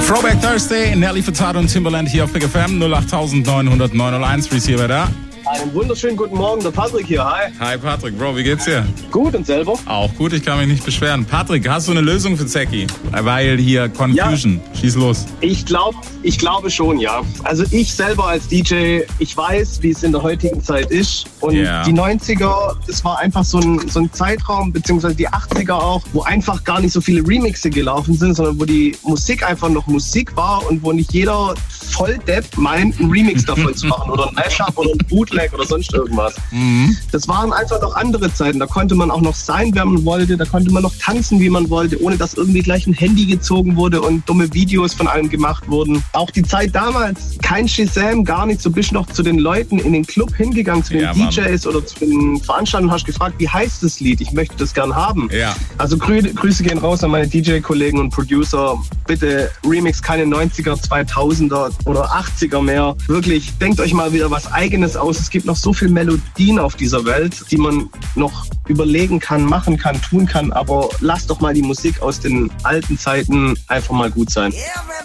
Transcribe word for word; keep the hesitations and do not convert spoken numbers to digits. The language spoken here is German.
Throwback Thursday, Nelly Furtado und Timbaland hier auf Big F M null acht neun null neun null eins. Receiver da. Einen wunderschönen guten Morgen, der Patrick hier, hi. Hi Patrick, Bro, wie geht's dir? Gut, und selber? Auch gut, ich kann mich nicht beschweren. Patrick, hast du eine Lösung für Zeki? Weil hier Confusion, ja. Schieß los. Ich glaube ich glaube schon, ja. Also ich selber als D J, ich weiß, wie es in der heutigen Zeit ist. Und yeah. die neunziger, das war einfach so ein, so ein Zeitraum, beziehungsweise die achtziger auch, wo einfach gar nicht so viele Remixe gelaufen sind, sondern wo die Musik einfach noch Musik war und wo nicht jeder Volldepp meint, einen Remix davon zu machen oder ein Mashup oder ein Bootleg oder sonst irgendwas. Mhm. Das waren einfach noch andere Zeiten. Da konnte man auch noch sein, wer man wollte. Da konnte man noch tanzen, wie man wollte, ohne dass irgendwie gleich ein Handy gezogen wurde und dumme Videos von einem gemacht wurden. Auch die Zeit damals, kein Shazam, gar nicht. So bist du noch zu den Leuten in den Club hingegangen, zu den ja, D Js Mann. Oder zu den Veranstaltungen und hast gefragt, wie heißt das Lied? Ich möchte das gern haben. Ja. Also Grü- Grüße gehen raus an meine D J-Kollegen und Producer. Bitte Remix keine neunziger, zweitausender oder achtziger mehr. Wirklich, denkt euch mal wieder was Eigenes aus. Es gibt noch so viele Melodien auf dieser Welt, die man noch überlegen kann, machen kann, tun kann. Aber lasst doch mal die Musik aus den alten Zeiten einfach mal gut sein.